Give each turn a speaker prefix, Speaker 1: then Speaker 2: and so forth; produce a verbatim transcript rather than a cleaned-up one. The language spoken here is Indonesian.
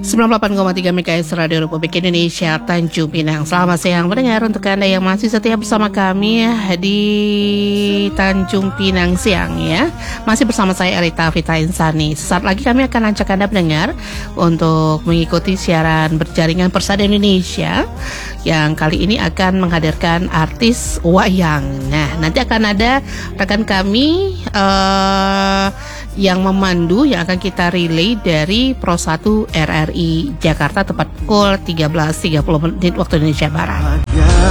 Speaker 1: sembilan puluh delapan koma tiga MHz Radio Republik Indonesia Tanjung Pinang. Selamat siang mendengar untuk Anda yang masih setia bersama kami di Tanjung Pinang siang ya. Masih bersama saya Erita Vita Insani. Sesaat lagi kami akan ajak Anda mendengar untuk mengikuti siaran berjaringan Persada Indonesia yang kali ini akan menghadirkan artis wayang. Nah, nanti akan ada rekan kami uh, yang memandu yang akan kita relay dari Pro satu R R I Jakarta tepat pukul tiga belas tiga puluh menit waktu Indonesia Barat.